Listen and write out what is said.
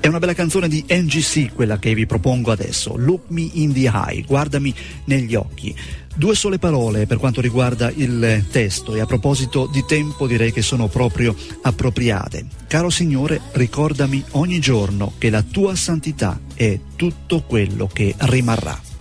È una bella canzone di NGC quella che vi propongo adesso, Look Me in the Eye, guardami negli occhi. 2 sole parole per quanto riguarda il testo e a proposito di tempo direi che sono proprio appropriate. Caro Signore, ricordami ogni giorno che la tua santità è tutto quello che rimarrà.